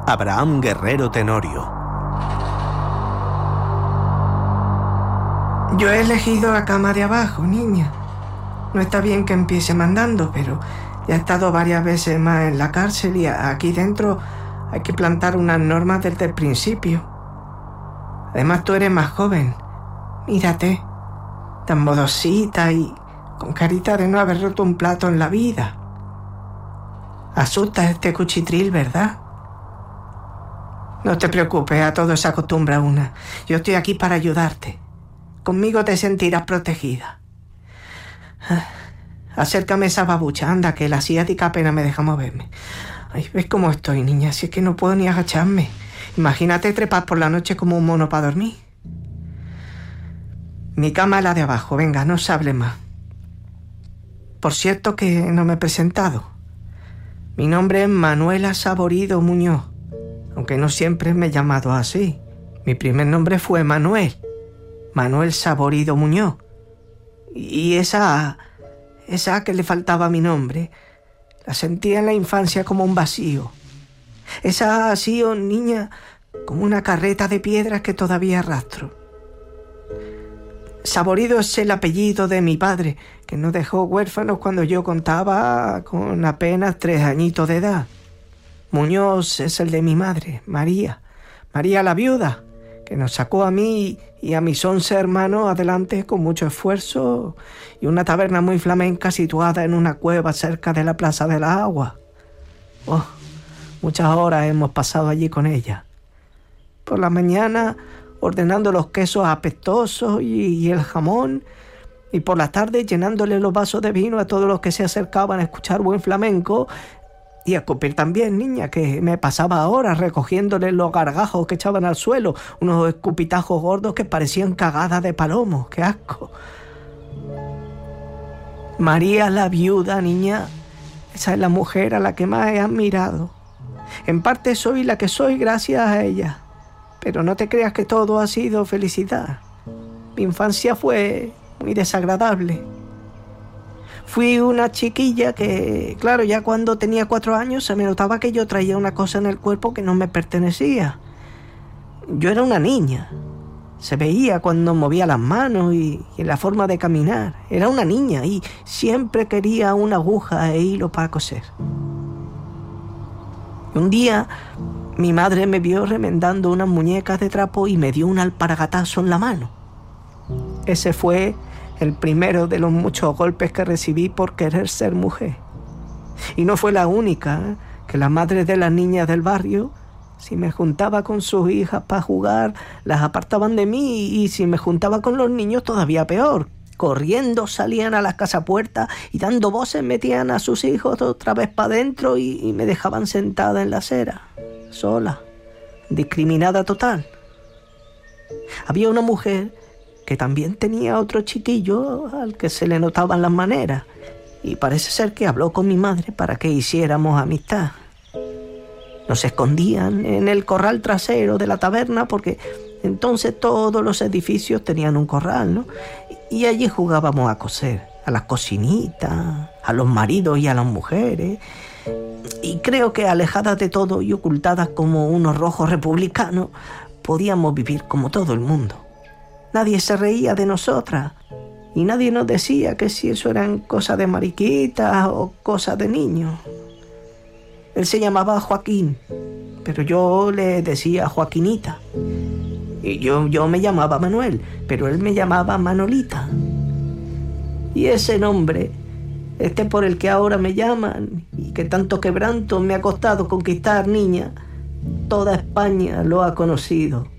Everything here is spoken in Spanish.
Abraham Guerrero Tenorio. Yo he elegido la cama de abajo, niña. No está bien que empiece mandando, pero ya he estado varias veces más en la cárcel y aquí dentro hay que plantar unas normas desde el principio. Además, tú eres más joven. Mírate, tan modosita y con carita de no haber roto un plato en la vida. Asusta este cuchitril, ¿verdad? No te preocupes, a todo se acostumbra una. Yo estoy aquí para ayudarte. Conmigo te sentirás protegida. Acércame esa babucha, anda, que la asiática apenas me deja moverme. Ay, ¿ves cómo estoy, niña? Si es que no puedo ni agacharme. Imagínate trepar por la noche como un mono para dormir. Mi cama es la de abajo, venga, no se hable más. Por cierto que no me he presentado. Mi nombre es Manuela Saborido Muñoz, aunque no siempre me he llamado así. Mi primer nombre fue Manuel Saborido Muñoz. Y esa que le faltaba a mi nombre, la sentía en la infancia como un vacío. Esa ha sido, niña, como una carreta de piedras que todavía arrastro. Saborido es el apellido de mi padre, que nos dejó huérfanos cuando yo contaba con apenas 3 añitos de edad. Muñoz es el de mi madre, María la viuda, que nos sacó a mí y a mis 11 hermanos adelante con mucho esfuerzo y una taberna muy flamenca situada en una cueva cerca de la Plaza de la Agua. Oh, muchas horas hemos pasado allí con ella. Por la mañana ordenando los quesos apestosos y el jamón, y por la tarde llenándole los vasos de vino a todos los que se acercaban a escuchar buen flamenco, y a escupir también, niña, que me pasaba horas recogiéndole los gargajos que echaban al suelo, unos escupitajos gordos que parecían cagadas de palomo. ¡Qué asco! María la viuda, niña, esa es la mujer a la que más he admirado. En parte soy la que soy gracias a ella, pero no te creas que todo ha sido felicidad. Mi infancia fue muy desagradable. Fui una chiquilla que, claro, ya cuando tenía 4 años se me notaba que yo traía una cosa en el cuerpo que no me pertenecía. Yo era una niña. Se veía cuando movía las manos y en la forma de caminar. Era una niña y siempre quería una aguja e hilo para coser. Un día mi madre me vio remendando unas muñecas de trapo y me dio un alpargatazo en la mano. Ese fue el primero de los muchos golpes que recibí por querer ser mujer. Y no fue la única, que las madres de las niñas del barrio, si me juntaba con sus hijas para jugar, las apartaban de mí, y si me juntaba con los niños todavía peor. Corriendo salían a las casapuertas y dando voces metían a sus hijos otra vez para adentro y me dejaban sentada en la acera, sola, discriminada total. Había una mujer que también tenía otro chiquillo al que se le notaban las maneras, y parece ser que habló con mi madre para que hiciéramos amistad. Nos escondían en el corral trasero de la taberna, porque entonces todos los edificios tenían un corral, ¿no? Y allí jugábamos a coser, a las cocinitas, a los maridos y a las mujeres. Y creo que alejadas de todo y ocultadas como unos rojos republicanos, podíamos vivir como todo el mundo. Nadie se reía de nosotras y nadie nos decía que si eso eran cosas de mariquitas o cosas de niños. Él se llamaba Joaquín, pero yo le decía Joaquinita. Y yo me llamaba Manuel, pero él me llamaba Manolita. Y ese nombre, por el que ahora me llaman y que tanto quebranto me ha costado conquistar, niña, toda España lo ha conocido.